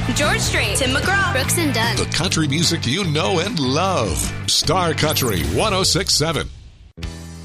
George Strait, Tim McGraw, Brooks and Dunn. The country music you know and love. Star Country 106.7.